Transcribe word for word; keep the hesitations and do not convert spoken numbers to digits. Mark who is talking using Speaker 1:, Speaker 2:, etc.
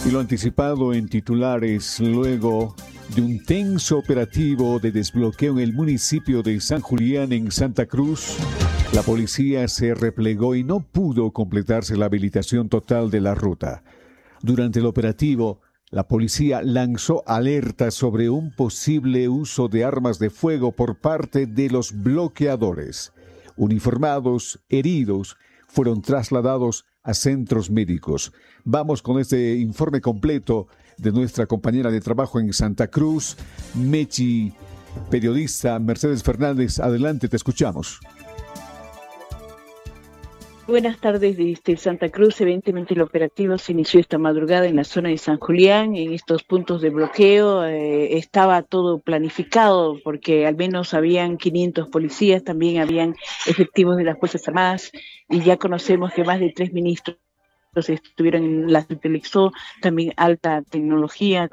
Speaker 1: Y lo anticipado en titulares luego de un tenso operativo de desbloqueo en el municipio de San Julián, en Santa Cruz, la policía se replegó y no pudo completarse la habilitación total de la ruta. Durante el operativo, la policía lanzó alertas sobre un posible uso de armas de fuego por parte de los bloqueadores. Uniformados, heridos, fueron trasladados a centros médicos. Vamos con este informe completo de nuestra compañera de trabajo en Santa Cruz, Mechi, periodista Mercedes Fernández. Adelante, te escuchamos.
Speaker 2: Buenas tardes desde Santa Cruz. Evidentemente el operativo se inició esta madrugada en la zona de San Julián, en estos puntos de bloqueo. Eh, estaba todo planificado porque al menos habían quinientos policías, también habían efectivos de las Fuerzas Armadas, y ya conocemos que más de tres ministros estuvieron en la utilizó también alta tecnología